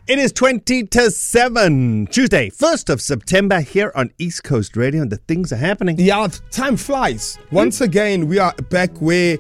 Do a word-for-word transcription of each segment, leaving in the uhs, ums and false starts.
It is twenty to seven, Tuesday, first of September, here on East Coast Radio, and the things are happening. Yeah, time flies. Once again, we are back where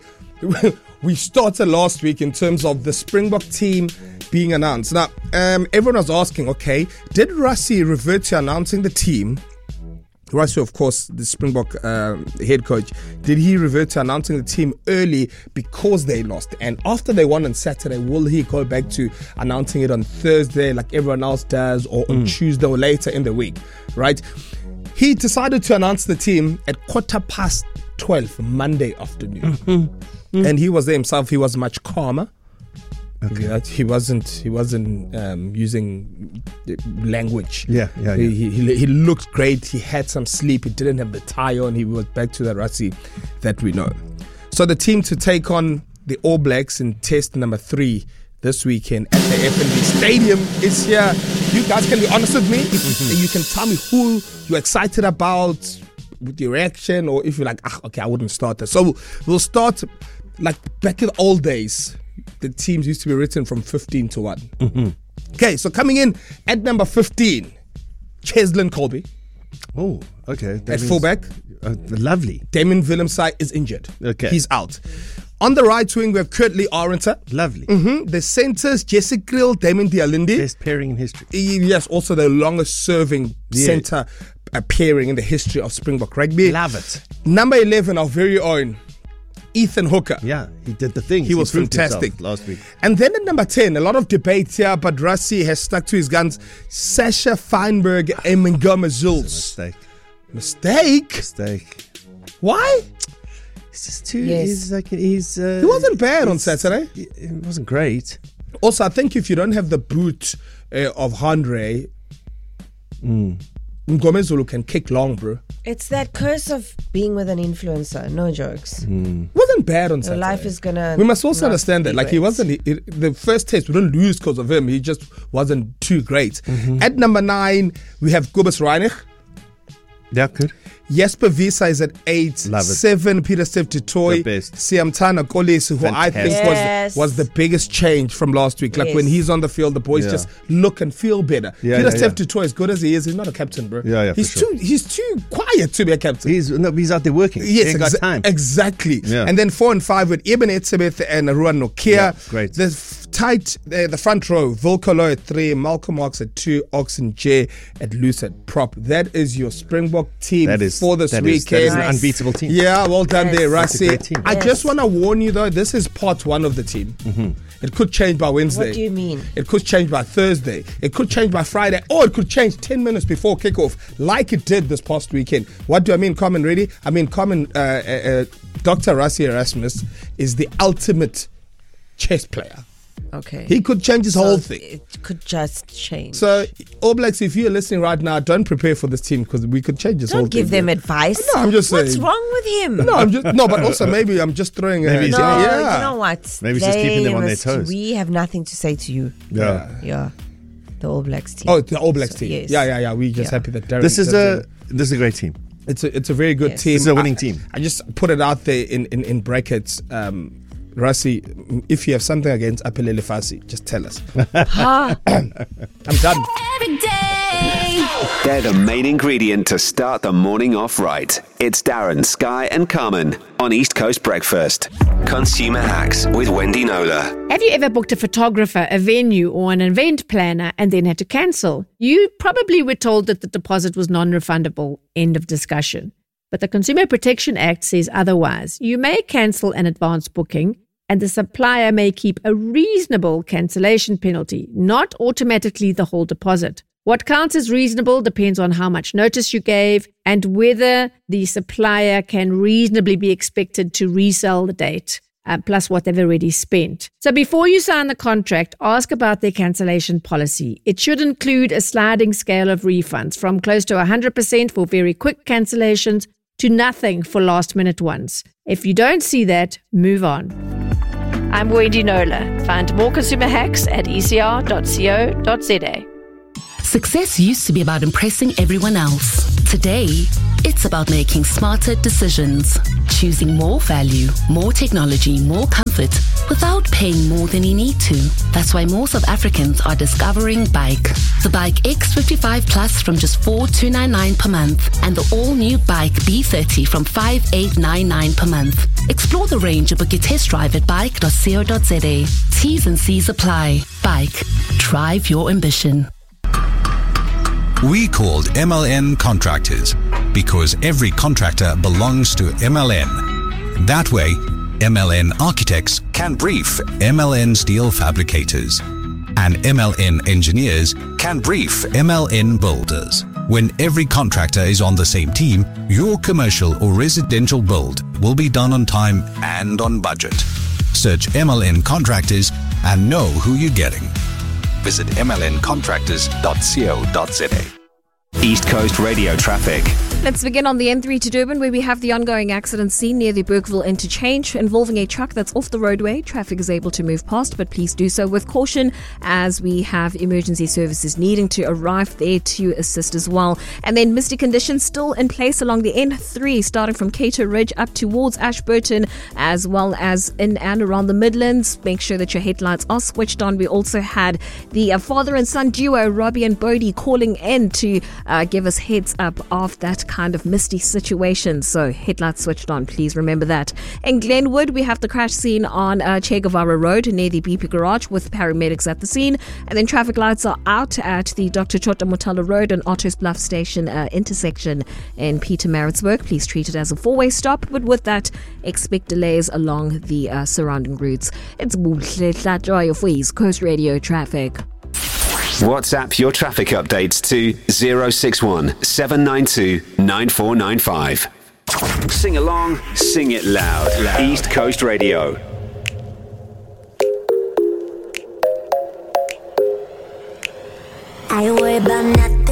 we started last week in terms of the Springbok team being announced. Now, um, everyone was asking, okay, did Rassie revert to announcing the team? Rassie, of course, the Springbok uh, head coach, did he revert to announcing the team early because they lost? And after they won on Saturday, will he go back to announcing it on Thursday like everyone else does, or on mm. Tuesday or later in the week, right? He decided to announce the team at quarter past twelve Monday afternoon. Mm-hmm. Mm-hmm. And he was there himself. He was much calmer. Okay. Yeah, he wasn't. He wasn't um, using language. Yeah, yeah, yeah. He, he he looked great. He had some sleep. He didn't have the tie on. He was back to the Rassie that we know. So the team to take on the All Blacks in test number three this weekend at the F N B Stadium is here. You guys can be honest with me. If you can tell me who you're excited about with your reaction, or if you're like, ah, okay, I wouldn't start this. So we'll start like back in the old days. The teams used to be written from fifteen to one. Mm-hmm. Okay, so coming in at number fifteen, Cheslin Kolbe. Oh, okay. That at means, fullback. Uh, lovely. Damon Willemse is injured. Okay. He's out. On the right wing, we have Kurt Lee Arendse. Lovely. Mm-hmm. The centres, Jesse Kriel, Damon Dialindi. Best pairing in history. Yes, also the longest serving yeah. centre uh, pairing in the history of Springbok rugby. Love it. Number eleven, our very own Ethan Hooker. Yeah, he did the thing. He, he was fantastic last week. And then at number ten, a lot of debate here, but Rassie has stuck to his guns. Sasha Feinberg and Mngoma Zuls. Mistake. Mistake? Mistake. Why? It's just too. Yes. He's like he's. Uh, he wasn't bad on Saturday. It wasn't great. Also, I think if you don't have the boot uh, of Handré, mm. Mngoma Zulu can kick long, bro. It's that curse of being with an influencer. No jokes. Mm. Wasn't bad on Saturday. Your life is gonna. We must also understand that, like, great. he wasn't he, he, the first test. We didn't lose because of him. He just wasn't too great. Mm-hmm. At number nine, we have Kobus Reinich. Yeah, good. Jesper Visa is at eight. Love it. Seven, Peter Steph Tutoy. Siamtana Kolisi, who Fantastic. I think yes. was, was the biggest change from last week. Like yes. when he's on the field, the boys yeah. just look and feel better. Yeah, Peter yeah, Steph yeah. Tutoy, as good as he is, he's not a captain, bro. Yeah, yeah, he's for too sure. he's too quiet to be a captain. He's no, he's out there working. Yes, he ain't exa- got time. Exactly. Yeah. And then four and five with Eben Etzebeth and Ruan Nokia. Yeah, great. The f- tight, uh, the front row, Volkolo at three, Malcolm Marx at two, Oxen J at loose at prop. That is your Springbok team that is, for this that weekend. Is, that is an unbeatable team. Yeah, well done yes. there, Rassie. I yes. just want to warn you though, this is part one of the team. Mm-hmm. It could change by Wednesday. What do you mean? It could change by Thursday. It could change by Friday, or it could change ten minutes before kickoff, like it did this past weekend. What do I mean, Common Ready? I mean, Common uh, uh, uh, Doctor Rassie Erasmus is the ultimate chess player. Okay. He could change his so whole thing. It could just change. So, All Blacks, if you're listening right now, don't prepare for this team because we could change this don't whole thing. Don't give them advice. No, I'm just What's saying. What's wrong with him? No, I'm just no, but also maybe I'm just throwing. Maybe a, no, yeah. you know what? Maybe it's they just keeping them on must, their toes. We have nothing to say to you. Yeah, yeah. The All Blacks team. Oh, the All Blacks so, team. Yes. Yeah, yeah, yeah. We're just yeah. happy that Darren. This is a in. this is a great team. It's a it's a very good yes. team. This is a winning I, team. I just put it out there in in, in brackets. Um, Rassie, if you have something against Apelele Fassi, just tell us. I'm done. Every day. They're the main ingredient to start the morning off right. It's Darren, Sky and Carmen on East Coast Breakfast. Consumer Hacks with Wendy Nola. Have you ever booked a photographer, a venue or an event planner and then had to cancel? You probably were told that the deposit was non-refundable. End of discussion. But the Consumer Protection Act says otherwise. You may cancel an advance booking and the supplier may keep a reasonable cancellation penalty, not automatically the whole deposit. What counts as reasonable depends on how much notice you gave and whether the supplier can reasonably be expected to resell the date, uh, plus what they've already spent. So before you sign the contract, ask about their cancellation policy. It should include a sliding scale of refunds from close to one hundred percent for very quick cancellations to nothing for last-minute ones. If you don't see that, move on. I'm Wendy Nola. Find more consumer hacks at e c r dot co dot z a. Success used to be about impressing everyone else. Today, it's about making smarter decisions. choosing more value, more technology, more comfort without paying more than you need to. That's why more South Africans are discovering Bike. The Bike X fifty-five Plus from just four thousand two hundred ninety-nine per month and the all-new Bike B thirty from five thousand eight hundred ninety-nine per month. Explore the range and book your test drive at bike dot co dot za. T's and C's apply. Bike. Drive your ambition. We called M L N Contractors because every contractor belongs to M L N. That way, M L N Architects can brief M L N Steel Fabricators, and M L N Engineers can brief M L N Builders. When every contractor is on the same team, your commercial or residential build will be done on time and on budget. Search M L N Contractors and know who you're getting. Visit m l n contractors dot co dot za. East Coast Radio traffic. Let's begin on the N three to Durban, where we have the ongoing accident scene near the Bergville interchange involving a truck that's off the roadway. Traffic is able to move past, but please do so with caution as we have emergency services needing to arrive there to assist as well. And then misty conditions still in place along the N three, starting from Cato Ridge up towards Ashburton, as well as in and around the Midlands. Make sure that your headlights are switched on. We also had the uh, father and son duo, Robbie and Bodie, calling in to uh, give us heads up of that kind of misty situation. So headlights switched on, please remember that. In Glenwood, we have the crash scene on uh, Che Guevara Road near the B P Garage with paramedics at the scene. And then traffic lights are out at the Doctor Chota Motala Road and Otto's Bluff Station uh, intersection in Pietermaritzburg. Please treat it as a four-way stop, but with that, expect delays along the uh, surrounding routes. It's Buhle Joy of East Coast Radio traffic. WhatsApp your traffic updates to zero six one seven nine two nine four nine five. Sing along, sing it loud. loud. East Coast Radio. I worry about nothing.